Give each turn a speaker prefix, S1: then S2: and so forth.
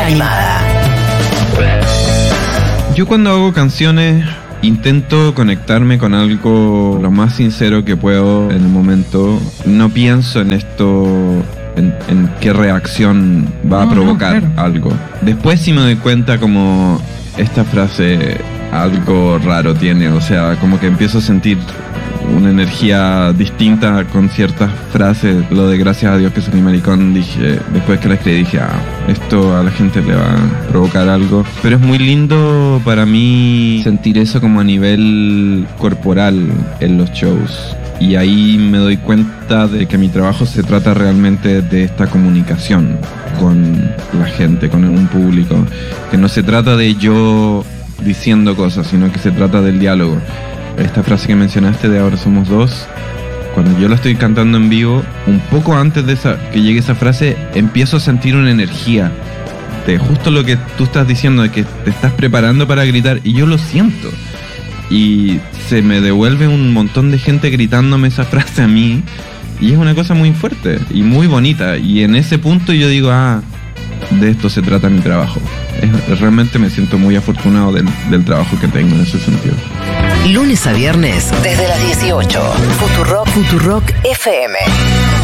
S1: Almada.
S2: Yo cuando hago canciones intento conectarme con algo lo más sincero que puedo en el momento. No pienso en esto, en qué reacción va a provocar algo. Después sí me doy cuenta como esta frase algo raro tiene, o sea, como que empiezo a sentir una energía distinta con ciertas frases. Lo de gracias a Dios que soy maricón, dije, después que la escribí dije, esto a la gente le va a provocar algo. Pero es muy lindo para mí sentir eso como a nivel corporal en los shows. Y ahí me doy cuenta de que mi trabajo se trata realmente de esta comunicación con la gente, con un público. Que no se trata de yo diciendo cosas, sino que se trata del diálogo. Esta frase que mencionaste de ahora somos dos, cuando yo la estoy cantando en vivo, un poco antes de que llegue esa frase, empiezo a sentir una energía de justo lo que tú estás diciendo, de que te estás preparando para gritar, y yo lo siento. Y se me devuelve un montón de gente gritándome esa frase a mí, y es una cosa muy fuerte y muy bonita. Y en ese punto yo digo, de esto se trata mi trabajo. Realmente me siento muy afortunado del trabajo que tengo en ese sentido.
S1: Lunes a viernes, desde las 18. Futurock FM.